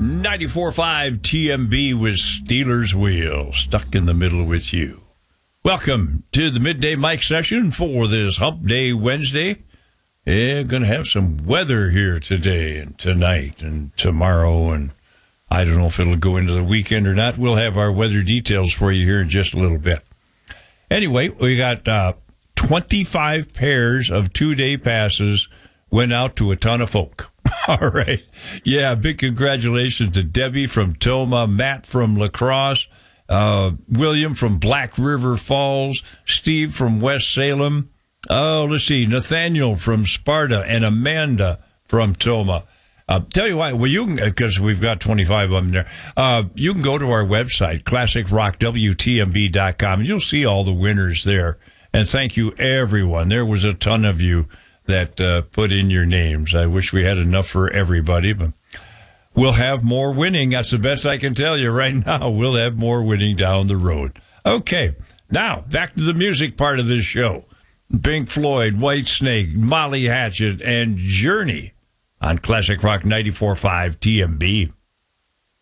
94.5 TMB with Steelers Wheel, stuck in the middle with you. Welcome to the Midday Mic session for this Hump Day Wednesday. Yeah, going to have some weather here today and tonight and tomorrow, and I don't know if it'll go into the weekend or not. We'll have our weather details for you here in just a little bit. Anyway, we got 25 pairs of two-day passes went out to a ton of folk. All right. Yeah, big congratulations to Debbie from Toma, Matt from La Crosse, William from Black River Falls, Steve from West Salem. Oh, let's see, Nathaniel from Sparta and Amanda from Toma. Tell you what, well, you can, because we've got 25 of them there, you can go to our website, classicrockwtmb.com, and you'll see all the winners there. And thank you, everyone. There was a ton of you that put in your names. I wish we had enough for everybody, but we'll have more winning. That's the best I can tell you right now. We'll have more winning down the road. Okay, now back to the music part of this show. Pink Floyd, Whitesnake, Molly Hatchet, and Journey on Classic Rock 94.5 TMB.